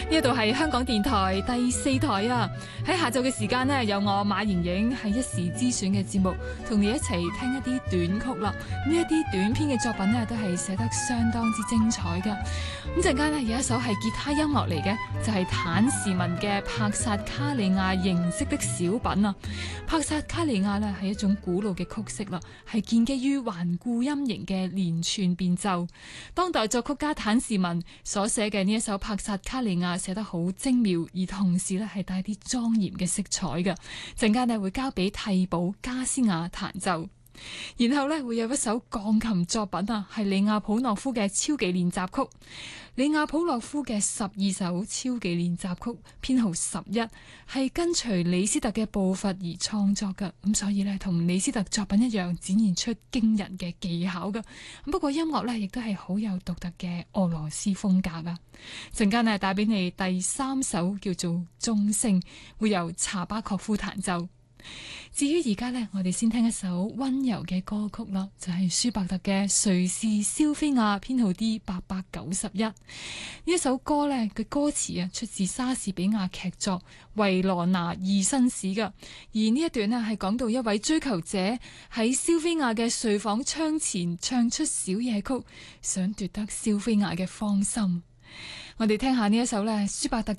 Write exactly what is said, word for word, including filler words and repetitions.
呢度係香港電台第四台啊！喺下晝嘅時間呢，有我馬妍影喺一時之選嘅節目，同你一齊聽一啲短曲啦。呢一啲短篇嘅作品呢，都係寫得相當之精彩噶。咁陣間呢，有一首係吉他音樂嚟嘅，就係、是、坦士文嘅帕薩卡利亞形式的小品啊。帕薩卡利亞呢係一種古老嘅曲式啦，係建基於環顧音型嘅連串變奏。當代作曲家坦士文所寫嘅呢一首帕薩卡利亞寫得好精妙，而同時咧係帶啲莊嚴嘅色彩嘅。陣間咧會交俾替補加斯亞彈奏，然後咧會有一首鋼琴作品啊，係里亞普諾夫嘅超技練習曲。里亞普諾夫嘅十二首超技練習曲編號十一，係跟隨李斯特嘅步伐而創作嘅，咁所以咧同李斯特作品一樣，展現出驚人嘅技巧嘅。不過音樂咧亦都係好有獨特嘅俄羅斯風格啊！陣間咧帶俾你第三首叫做鐘聲，會由查巴確夫彈奏。至於而家呢，我哋先聽一首溫柔嘅歌曲啦，就係、是、舒伯特嘅《誰是蕭菲亞》編號 D 八百九十一。呢一首歌呢，嘅歌詞啊出自莎士比亞劇作《維羅納二紳士》噶，而呢一段呢，係講到一位追求者喺蕭菲亞嘅睡房窗前唱出小夜曲，想奪得蕭菲亞嘅芳心。我哋聽下呢一首呢，舒伯特嘅